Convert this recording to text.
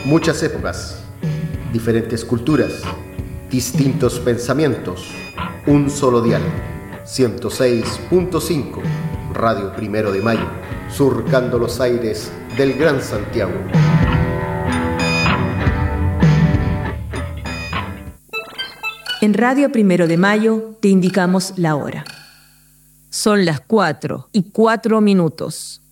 Muchas épocas, diferentes culturas, distintos pensamientos, un solo dial. 106.5, Radio Primero de Mayo, surcando los aires del Gran Santiago. En Radio Primero de Mayo te indicamos la hora. Son las 4:04.